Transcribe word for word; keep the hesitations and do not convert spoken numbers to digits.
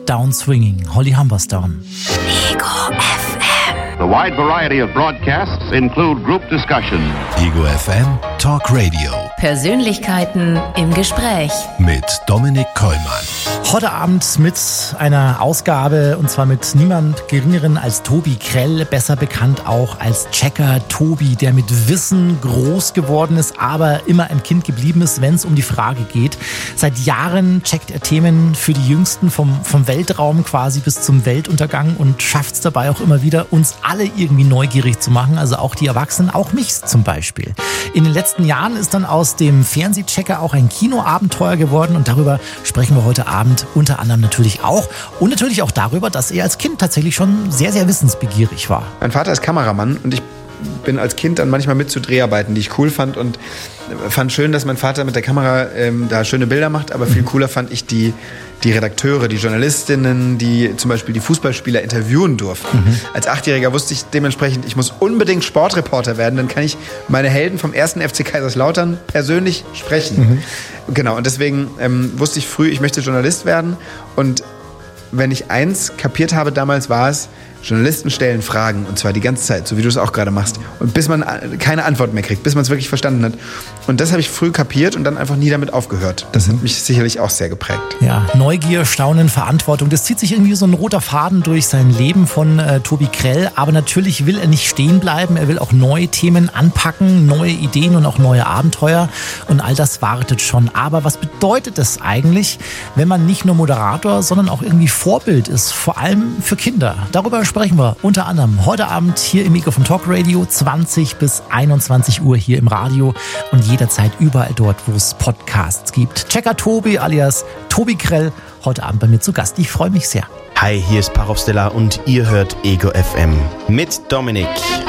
Down Swinging, Holly Humberstone. Ego F M. The wide variety of broadcasts include group discussion. Ego F M Talk Radio. Persönlichkeiten im Gespräch. Mit Dominik Kollmann. Heute Abend mit einer Ausgabe, und zwar mit niemand Geringeren als Tobi Krell, besser bekannt auch als Checker Tobi, der mit Wissen groß geworden ist, aber immer ein Kind geblieben ist, wenn es um die Frage geht. Seit Jahren checkt er Themen für die Jüngsten vom, vom Weltraum quasi bis zum Weltuntergang und schafft es dabei auch immer wieder, uns alle irgendwie neugierig zu machen, also auch die Erwachsenen, auch mich zum Beispiel. In den letzten Jahren ist dann aus dem Fernsehchecker auch ein Kinoabenteuer geworden und darüber sprechen wir heute Abend unter anderem natürlich auch. Und natürlich auch darüber, dass er als Kind tatsächlich schon sehr, sehr wissensbegierig war. Mein Vater ist Kameramann und ich bin als Kind dann manchmal mit zu Dreharbeiten, die ich cool fand, und fand schön, dass mein Vater mit der Kamera ähm, da schöne Bilder macht, aber viel cooler fand ich die, die Redakteure, die Journalistinnen, die zum Beispiel die Fußballspieler interviewen durften. Mhm. Als Achtjähriger wusste ich dementsprechend, ich muss unbedingt Sportreporter werden, dann kann ich meine Helden vom ersten F C Kaiserslautern persönlich sprechen. Mhm. Genau, und deswegen ähm, wusste ich früh, ich möchte Journalist werden, und wenn ich eins kapiert habe damals, war es, Journalisten stellen Fragen, und zwar die ganze Zeit, so wie du es auch gerade machst. Und bis man keine Antwort mehr kriegt, bis man es wirklich verstanden hat. Und das habe ich früh kapiert und dann einfach nie damit aufgehört. Das hat mich sicherlich auch sehr geprägt. Ja, Neugier, Staunen, Verantwortung, das zieht sich irgendwie so ein roter Faden durch sein Leben von äh, Tobi Krell. Aber natürlich will er nicht stehen bleiben. Er will auch neue Themen anpacken, neue Ideen und auch neue Abenteuer. Und all das wartet schon. Aber was bedeutet es eigentlich, wenn man nicht nur Moderator, sondern auch irgendwie Vorbild ist? Vor allem für Kinder. Darüber sprechen wir unter anderem heute Abend hier im Ego vom Talk Radio, zwanzig bis einundzwanzig Uhr hier im Radio und jederzeit überall dort, wo es Podcasts gibt. Checker Tobi alias Tobi Krell, heute Abend bei mir zu Gast. Ich freue mich sehr. Hi, hier ist Parov Stella und ihr hört Ego F M mit Dominik.